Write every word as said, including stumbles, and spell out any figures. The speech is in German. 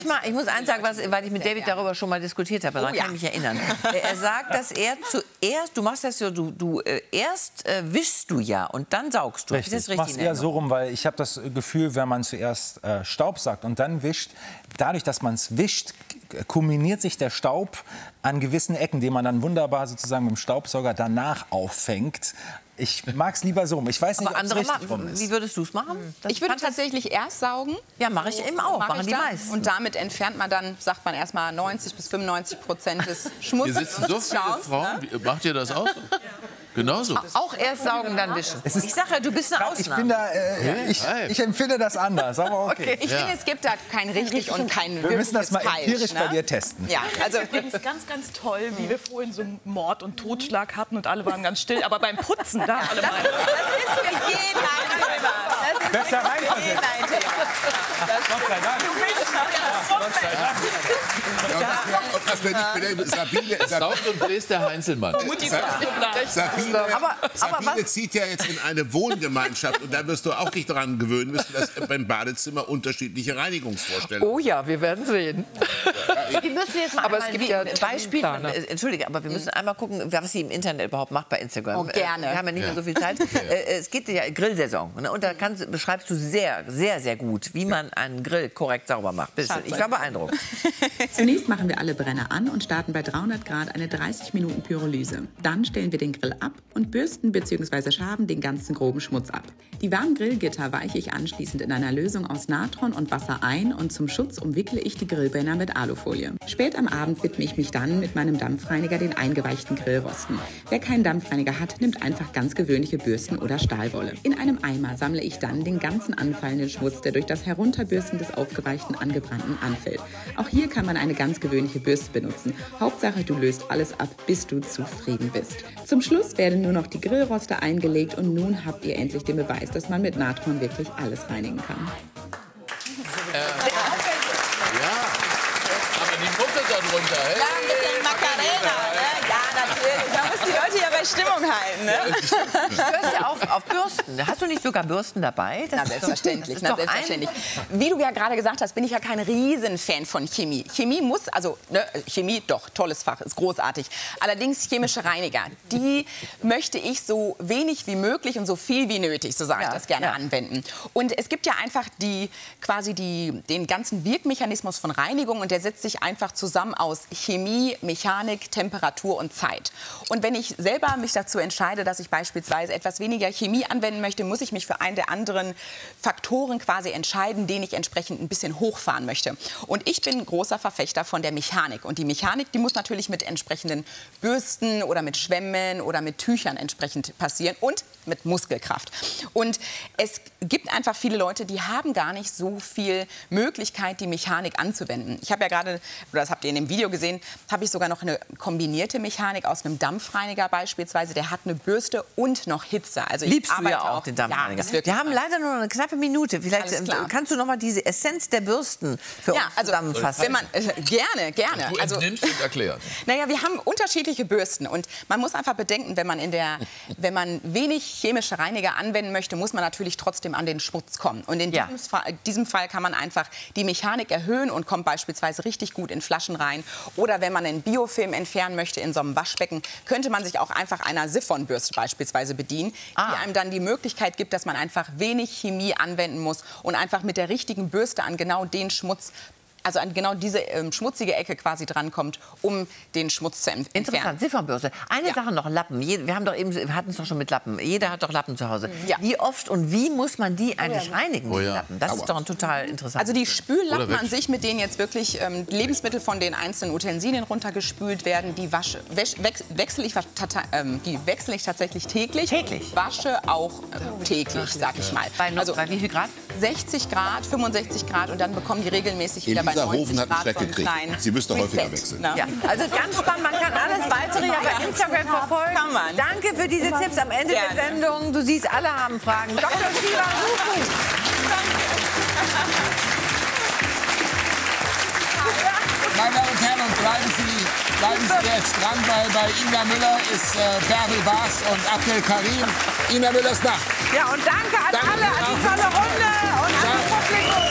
Ich muss eins sagen, was, weil ich mit David darüber schon mal diskutiert habe, daran oh, ja. kann ich mich erinnern. Er sagt, dass er zuerst, du machst das so, du, du äh, erst äh, wischst du ja und dann saugst du. Richtig, ich mache es eher so rum, weil ich habe das Gefühl, wenn man zuerst äh, Staub sagt und dann wischt, dadurch, dass man es wischt, kombiniert sich der Staub an gewissen Ecken, den man dann wunderbar sozusagen mit dem Staubsauger danach auffängt. Ich mag es lieber so rum. Ich weiß nicht, ob es richtig rum ist. Wie würdest du es machen? Das ich würde tatsächlich erst saugen. Ja, mache ich eben auch. Machen die meisten. Und damit entfernt man dann, sagt man erstmal neunzig bis fünfundneunzig Prozent des Schmutzes. Hier sitzen so viele Frauen. Ne? Macht ihr das auch so? Genauso. Auch erst saugen, dann wischen. Es ist, ich sage ja, du bist eine Ausnahme. Ich, bin da, äh, ich, ich empfinde das anders, aber okay. okay. Ich ja. finde, es gibt da kein richtig und kein Wir müssen das mal falsch, empirisch ne? bei dir testen. Ja, also übrigens ganz, ganz toll, wie wir vorhin so einen Mord und Totschlag hatten und alle waren ganz still. Aber beim Putzen, da alle mal. Das ist für jeden ein Thema. Das ist Besser rein. für jeden ein Thema. Gott sei Dank. Gott sei Dank. Das wäre nicht bedenken. Sabine, Saugt und bläst der Heinzelmann. Sabine, aber, Sabine aber zieht ja jetzt in eine Wohngemeinschaft und da wirst du auch dich daran gewöhnen müssen, dass beim Badezimmer unterschiedliche Reinigungsvorstellungen. Oh ja, wir werden sehen. Wir müssen jetzt mal aber es gibt ja Beispiel. Entschuldige, aber wir müssen einmal gucken, was sie im Internet überhaupt macht bei Instagram. Oh, gerne. Wir haben ja nicht mehr so viel Zeit. Es geht ja Grillsaison und da kannst, beschreibst du sehr, sehr, sehr gut, wie man einen Grill korrekt sauber macht. Bitte. Ich war beeindruckt. Zunächst machen wir alle Brenner an und starten bei dreihundert Grad eine dreißig Minuten Pyrolyse. Dann stellen wir den Grill ab und bürsten bzw. schaben den ganzen groben Schmutz ab. Die warmen Grillgitter weiche ich anschließend in einer Lösung aus Natron und Wasser ein und zum Schutz umwickle ich die Grillbrenner mit Alufolie. Spät am Abend widme ich mich dann mit meinem Dampfreiniger den eingeweichten Grillrosten. Wer keinen Dampfreiniger hat, nimmt einfach ganz gewöhnliche Bürsten oder Stahlwolle. In einem Eimer sammle ich dann den ganzen anfallenden Schmutz, der durch das Herunterbürsten des aufgeweichten Angebrannten anfällt. Auch hier kann man eine ganz gewöhnliche Bürste benutzen. Hauptsache, du löst alles ab, bis du zufrieden bist. Zum Schluss werden nur noch die Grillroste eingelegt und nun habt ihr endlich den Beweis, dass man mit Natron wirklich alles reinigen kann. Äh, ja, aber die Mutter da drunter, hey? Ja, ein bisschen Macarena, ne? Ja, natürlich. Man muss die Leute ja bei Stimmung halten, ne? Du hörst ja auf, auf Bürsten. Hast du nicht sogar Bürsten dabei? Das na, selbstverständlich, na, selbstverständlich. Wie du ja gerade gesagt hast, bin ich ja kein Riesenfan von Chemie. Chemie muss, also ne, Chemie, doch, tolles Fach, ist großartig. Allerdings chemische Reiniger, die möchte ich so wenig wie möglich und so viel wie nötig, so sage ich ja, das gerne, ja. anwenden. Und es gibt ja einfach die, quasi die, den ganzen Wirkmechanismus von Reinigung und der setzt sich einfach zusammen aus Chemie, Mechanik, Temperatur und Zeit. Und wenn ich selber mich dazu entscheide, dass ich beispielsweise etwas weniger Chemie anwenden möchte, muss ich mich für einen der anderen Faktoren quasi entscheiden, den ich entsprechend ein bisschen hochfahren möchte. Und ich bin großer Verfechter von der Mechanik. Und die Mechanik, die muss natürlich mit entsprechenden Bürsten oder mit Schwämmen oder mit Tüchern entsprechend passieren und mit Muskelkraft. Und es gibt einfach viele Leute, die haben gar nicht so viel Möglichkeit, die Mechanik anzuwenden. Ich habe ja gerade, oder das habt ihr in dem Video gesehen, habe ich sogar noch eine kombinierte Mechanik aus einem Dampfreiniger beispielsweise. Der hat eine Bürste und noch Hitze. Also ich Liebst du ja auch den Dampfreiniger. Ja, wir haben leider nur eine knappe Minute. Vielleicht kannst du noch mal diese Essenz der Bürsten für ja, uns also, zusammenfassen. Wenn man, äh, gerne, gerne. Du also, entnimmst und erklärst. Naja, wir haben unterschiedliche Bürsten und man muss einfach bedenken, wenn man, in der, wenn man wenig chemische Reiniger anwenden möchte, muss man natürlich trotzdem an den Schmutz kommen. Und in ja. diesem, Fall, diesem Fall kann man einfach die Mechanik erhöhen und kommt beispielsweise richtig gut in Flaschen rein. Oder wenn man einen Biofilm entfernen möchte in so einem Waschbecken, könnte man sich auch einfach einer Siphonbürste beispielsweise bedienen, ah. die einem dann die Möglichkeit gibt, dass man einfach wenig Chemie anwenden muss und einfach mit der richtigen Bürste an genau den Schmutz, also an genau diese ähm, schmutzige Ecke quasi drankommt, um den Schmutz zu entfernen. Interessant, Siphonbürste. Eine ja. Sache noch, Lappen. Je, wir haben doch eben, wir hatten es doch schon mit Lappen. Jeder hat doch Lappen zu Hause. Ja. Wie oft und wie muss man die eigentlich oh ja. reinigen, oh die ja. Lappen? Das Aua. ist doch ein total interessant. Also die Spüllappen an sich, mit denen jetzt wirklich ähm, Lebensmittel von den einzelnen Utensilien runtergespült werden, die, wasche, wäsch, wech, wechsle ich, ähm, die wechsle ich tatsächlich täglich. Täglich? Wasche auch äh, täglich, sag ich mal. Bei, also bei wie viel Grad? sechzig Grad, fünfundsechzig Grad und dann bekommen die regelmäßig wieder bei neunzig Grad. Gekriegt. Sie müsste häufiger wechseln. Ja. Also ganz spannend, man kann alles weitere ja bei Instagram verfolgen. Kann man. Danke für diese Tipps am Ende Gerne. der Sendung. Du siehst, alle haben Fragen. Doktor Shiva Rufu. Meine Damen und Herren, und bleiben Sie, bleiben Sie jetzt dran, weil bei Ina Müller ist äh, Bärbel Baas und Abdel Karim. Ina Müllers Nacht. Ja, und danke an danke alle, an die tolle Runde und an das Publikum.